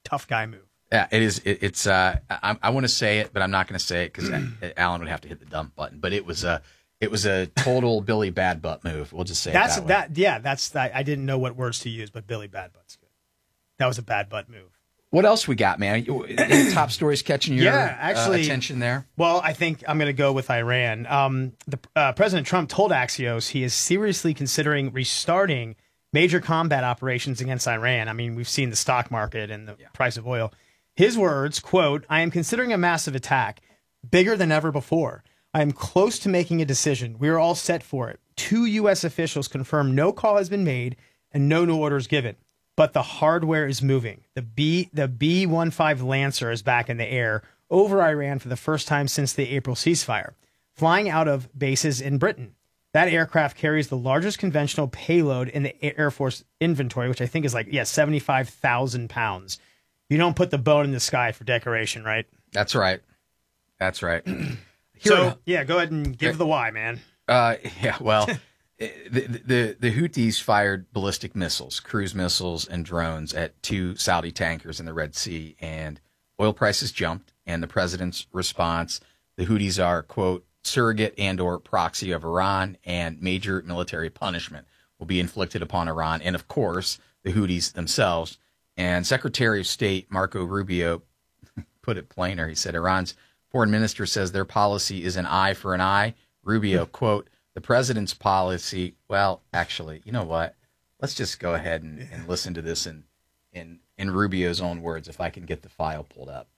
tough guy move. Yeah, it is. I want to say it, but I'm not going to say it because Alan would have to hit the dump button. But it was a total Billy Bad Butt move. We'll just say that. I didn't know what words to use, but Billy Bad Butt's good. That was a bad butt move. What else we got, man? Any top stories catching your attention there? Well, I think I'm going to go with Iran. President Trump told Axios he is seriously considering restarting major combat operations against Iran. I mean, we've seen the stock market and the price of oil. His words, quote, "I am considering a massive attack, bigger than ever before. I am close to making a decision. We are all set for it. 2 U.S. officials confirm no call has been made and no new orders given. But the hardware is moving. The B-15 Lancer is back in the air over Iran for the first time since the April ceasefire, flying out of bases in Britain. That aircraft carries the largest conventional payload in the Air Force inventory, which I think is 75,000 pounds. You don't put the bone in the sky for decoration, right?" That's right. That's right. So, go ahead and give the why, man. Well... The Houthis fired ballistic missiles, cruise missiles, and drones at 2 Saudi tankers in the Red Sea, and oil prices jumped. And the president's response: the Houthis are, quote, surrogate and/or proxy of Iran, and major military punishment will be inflicted upon Iran, and of course the Houthis themselves. And Secretary of State Marco Rubio put it plainer. He said Iran's foreign minister says their policy is an eye for an eye. Rubio, quote, "The president's policy," well, actually, you know what? Let's just go ahead and listen to this in Rubio's own words, if I can get the file pulled up.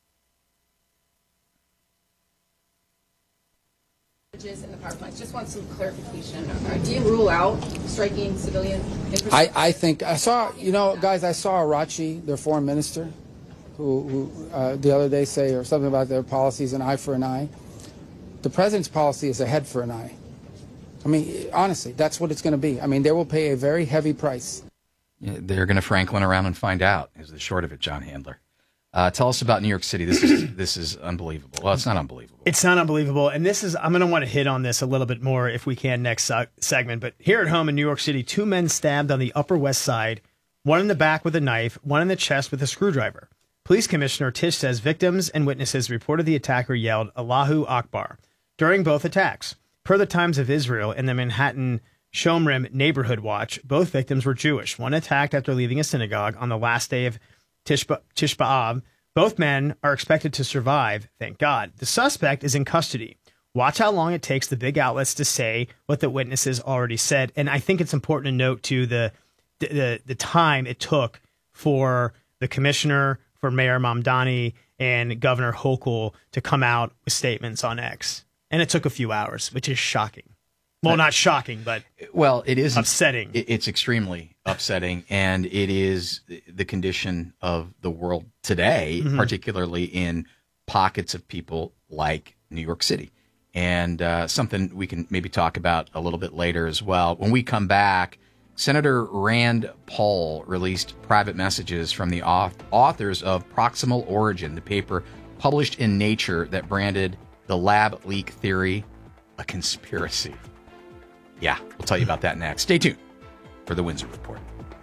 In the power plants. Just want some clarification. Do you rule out striking civilian infrastructure? I think I saw, guys, I saw Arachi, their foreign minister, who the other day say or something about their policies an eye for an eye. The president's policy is a head for an eye. I mean, honestly, that's what it's going to be. I mean, they will pay a very heavy price. Yeah, they're going to Franklin around and find out, is the short of it, John Handler. Tell us about New York City. This is unbelievable. Well, it's not unbelievable. It's not unbelievable. And I'm going to want to hit on this a little bit more if we can next segment. But here at home in New York City, 2 men stabbed on the Upper West Side, one in the back with a knife, one in the chest with a screwdriver. Police Commissioner Tisch says victims and witnesses reported the attacker yelled Allahu Akbar during both attacks. Per the Times of Israel and the Manhattan Shomrim Neighborhood Watch, both victims were Jewish. One attacked after leaving a synagogue on the last day of Tish B'Av. Both men are expected to survive, thank God. The suspect is in custody. Watch how long it takes the big outlets to say what the witnesses already said. And I think it's important to note, too, the time it took for the commissioner, for Mayor Mamdani, and Governor Hochul to come out with statements on X. And it took a few hours, which is shocking. Well, not shocking, but it is upsetting. It's extremely upsetting, and it is the condition of the world today, particularly in pockets of people like New York City. And something we can maybe talk about a little bit later as well. When we come back, Senator Rand Paul released private messages from the authors of Proximal Origin, the paper published in Nature that branded the lab leak theory a conspiracy. Yeah, we'll tell you about that next. Stay tuned for the Windsor Report.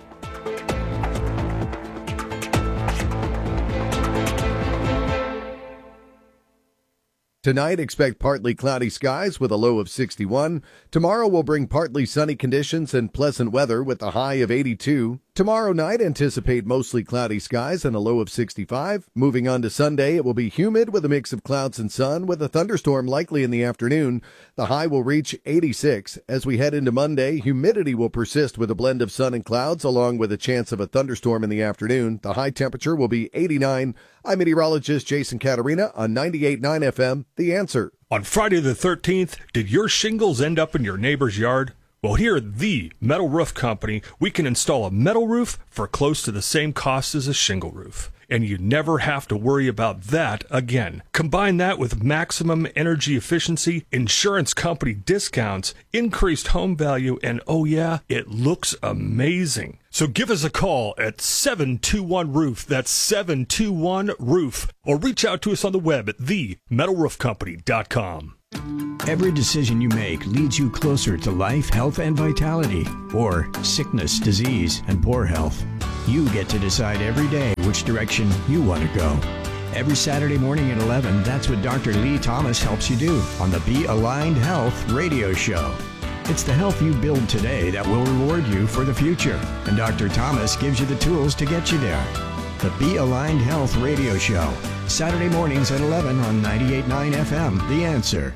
Tonight, expect partly cloudy skies with a low of 61. Tomorrow will bring partly sunny conditions and pleasant weather with a high of 82. Tomorrow night, anticipate mostly cloudy skies and a low of 65. Moving on to Sunday, it will be humid with a mix of clouds and sun with a thunderstorm likely in the afternoon. The high will reach 86. As we head into Monday, humidity will persist with a blend of sun and clouds along with a chance of a thunderstorm in the afternoon. The high temperature will be 89. I'm meteorologist Jason Caterina on 98.9 FM, The Answer. On Friday the 13th, did your shingles end up in your neighbor's yard? Well, here at the Metal Roof Company, we can install a metal roof for close to the same cost as a shingle roof. And you never have to worry about that again. Combine that with maximum energy efficiency, insurance company discounts, increased home value, and oh yeah, it looks amazing. So give us a call at 721-ROOF, that's 721-ROOF, or reach out to us on the web at themetalroofcompany.com. Every decision you make leads you closer to life, health, and vitality, or sickness, disease, and poor health. You get to decide every day which direction you want to go. Every Saturday morning at 11, that's what Dr. Lee Thomas helps you do on the Be Aligned Health radio show. It's the health you build today that will reward you for the future. And Dr. Thomas gives you the tools to get you there. The Be Aligned Health radio show. Saturday mornings at 11 on 98.9 FM. The Answer.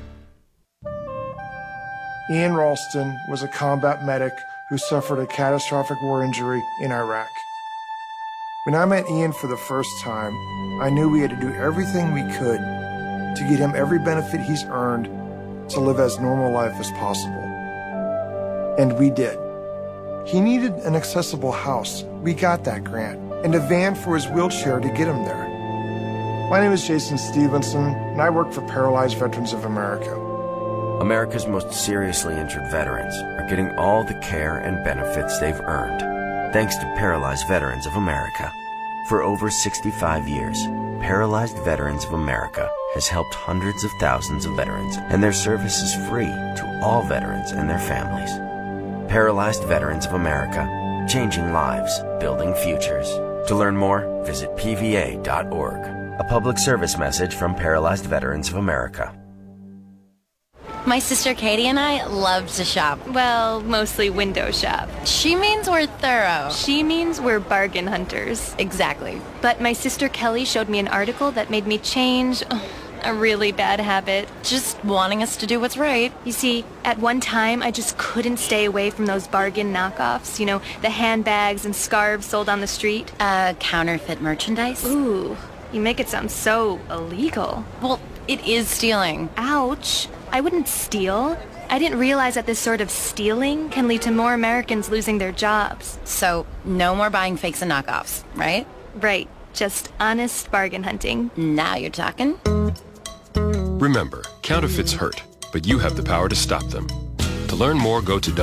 Ian Ralston was a combat medic who suffered a catastrophic war injury in Iraq. When I met Ian for the first time, I knew we had to do everything we could to get him every benefit he's earned to live as normal life as possible. And we did. He needed an accessible house. We got that grant. And a van for his wheelchair to get him there. My name is Jason Stevenson, and I work for Paralyzed Veterans of America. America's most seriously injured veterans are getting all the care and benefits they've earned, thanks to Paralyzed Veterans of America. For over 65 years, Paralyzed Veterans of America has helped hundreds of thousands of veterans, and their service is free to all veterans and their families. Paralyzed Veterans of America, changing lives, building futures. To learn more, visit pva.org. A public service message from Paralyzed Veterans of America. My sister Katie and I love to shop. Well, mostly window shop. She means we're thorough. She means we're bargain hunters. Exactly. But my sister Kelly showed me an article that made me change a really bad habit. Just wanting us to do what's right. You see, at one time, I just couldn't stay away from those bargain knockoffs. You know, the handbags and scarves sold on the street. Counterfeit merchandise? Ooh, you make it sound so illegal. Well, it is stealing. Ouch. I wouldn't steal. I didn't realize that this sort of stealing can lead to more Americans losing their jobs. So, no more buying fakes and knockoffs, right? Right. Just honest bargain hunting. Now you're talking. Remember, counterfeits hurt, but you have the power to stop them. To learn more, go to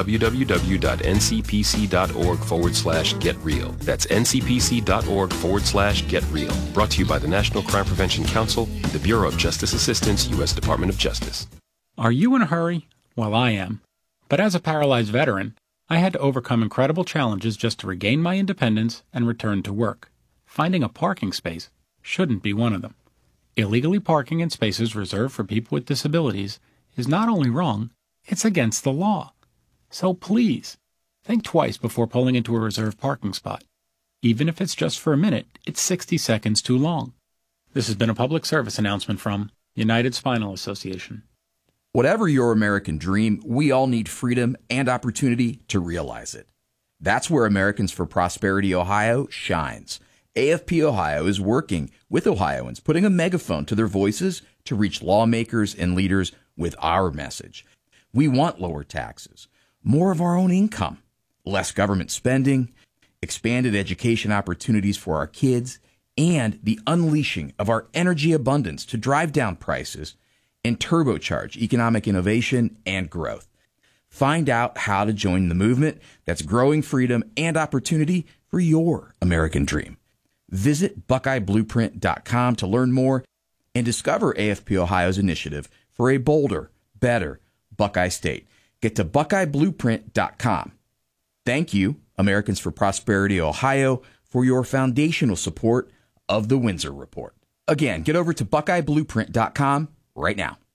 www.ncpc.org/getreal. That's ncpc.org/getreal. Brought to you by the National Crime Prevention Council and the Bureau of Justice Assistance, U.S. Department of Justice. Are you in a hurry? Well, I am. But as a paralyzed veteran, I had to overcome incredible challenges just to regain my independence and return to work. Finding a parking space shouldn't be one of them. Illegally parking in spaces reserved for people with disabilities is not only wrong, it's against the law. So please, think twice before pulling into a reserved parking spot. Even if it's just for a minute, it's 60 seconds too long. This has been a public service announcement from United Spinal Association. Whatever your American dream, we all need freedom and opportunity to realize it. That's where Americans for Prosperity Ohio shines. AFP Ohio is working with Ohioans, putting a megaphone to their voices to reach lawmakers and leaders with our message. We want lower taxes, more of our own income, less government spending, expanded education opportunities for our kids, and the unleashing of our energy abundance to drive down prices and turbocharge economic innovation and growth. Find out how to join the movement that's growing freedom and opportunity for your American dream. Visit BuckeyeBlueprint.com to learn more and discover AFP Ohio's initiative for a bolder, better Buckeye State. Get to BuckeyeBlueprint.com. Thank you, Americans for Prosperity Ohio, for your foundational support of the Windsor Report. Again, get over to BuckeyeBlueprint.com right now.